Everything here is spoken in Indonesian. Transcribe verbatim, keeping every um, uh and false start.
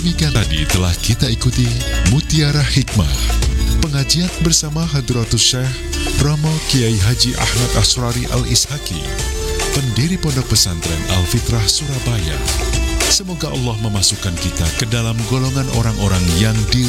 Demikian tadi telah kita ikuti Mutiara Hikmah, pengajian bersama Hadratus Syekh Romo Kiai Haji Ahmad Asrari Al-Ishaki, pendiri Pondok Pesantren Al-Fitrah Surabaya. Semoga Allah memasukkan kita ke dalam golongan orang-orang yang di